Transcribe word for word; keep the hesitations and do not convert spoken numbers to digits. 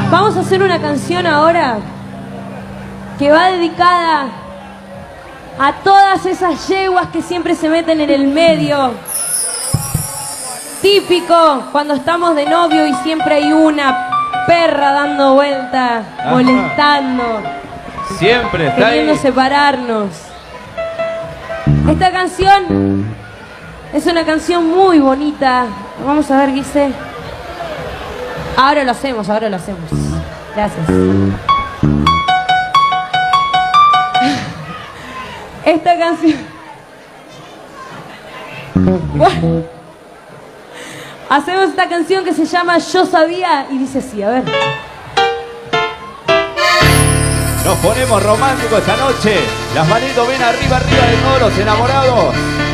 Vamos a hacer una canción ahora que va dedicada a todas esas yeguas que siempre se meten en el medio. Típico cuando estamos de novio y siempre hay una perra dando vuelta, Ajá. molestando, siempre está queriendo ahí. separarnos. Esta canción es una canción muy bonita. Vamos a ver qué dice. Ahora lo hacemos, ahora lo hacemos. Gracias. Esta canción... Bueno, hacemos esta canción que se llama Yo Sabía y dice así, a ver. Nos ponemos románticos esta noche. Las manitos ven arriba, arriba de todos los enamorados.